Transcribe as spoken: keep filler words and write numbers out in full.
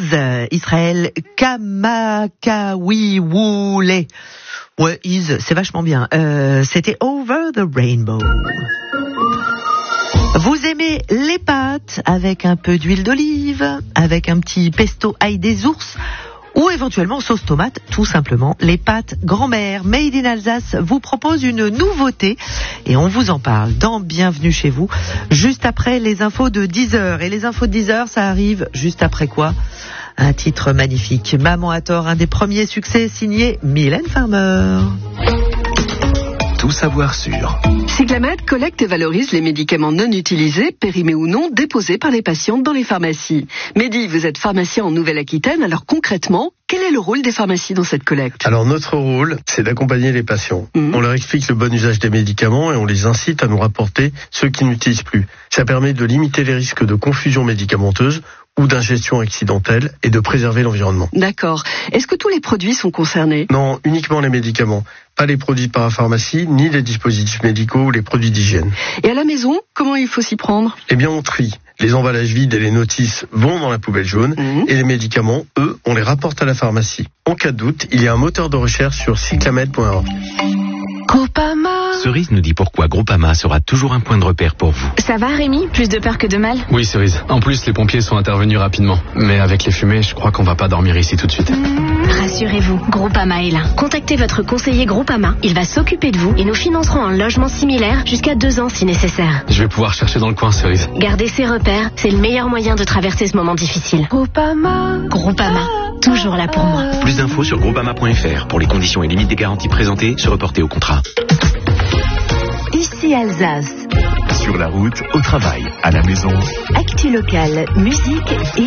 Is, Israël Kamakawiwoule. Ouais, Is, c'est vachement bien. Euh, c'était Over the Rainbow. Vous aimez les pâtes avec un peu d'huile d'olive, avec un petit pesto ail des ours, ou éventuellement sauce tomate, tout simplement. Les pâtes grand-mère Made in Alsace vous propose une nouveauté et on vous en parle dans Bienvenue chez vous, juste après les infos de dix heures. Et les infos de dix heures, ça arrive juste après quoi ? Un titre magnifique, Maman a tort, un des premiers succès signé Mylène Farmer. Tout savoir sur. Cyclamed collecte et valorise les médicaments non utilisés, périmés ou non, déposés par les patientes dans les pharmacies. Mehdi, vous êtes pharmacien en Nouvelle-Aquitaine, alors concrètement, quel est le rôle des pharmacies dans cette collecte ? Alors notre rôle, c'est d'accompagner les patients. Mmh. On leur explique le bon usage des médicaments et on les incite à nous rapporter ceux qui n'utilisent plus. Ça permet de limiter les risques de confusion médicamenteuse ou d'ingestion accidentelle et de préserver l'environnement. D'accord. Est-ce que tous les produits sont concernés ? Non, uniquement les médicaments. Pas les produits de parapharmacie, ni les dispositifs médicaux ou les produits d'hygiène. Et à la maison, comment il faut s'y prendre ? Eh bien, on trie. Les emballages vides et les notices vont dans la poubelle jaune mmh. et les médicaments, eux, on les rapporte à la pharmacie. En cas de doute, il y a un moteur de recherche sur cyclamed point org. Groupama. Cerise nous dit pourquoi Groupama sera toujours un point de repère pour vous. Ça va Rémi ? Plus de peur que de mal ? Oui Cerise. En plus les pompiers sont intervenus rapidement. Mais avec les fumées, je crois qu'on va pas dormir ici tout de suite. Rassurez-vous, Groupama est là. Contactez votre conseiller Groupama. Il va s'occuper de vous et nous financerons un logement similaire jusqu'à deux ans si nécessaire. Je vais pouvoir chercher dans le coin Cerise. Gardez ses repères, c'est le meilleur moyen de traverser ce moment difficile. Groupama. Groupama. Toujours là pour moi. Plus d'infos sur groupama point f r pour les conditions et limites des garanties présentées, se reporter au contrat. Ici Alsace. Sur la route, au travail, à la maison. Actu local, musique et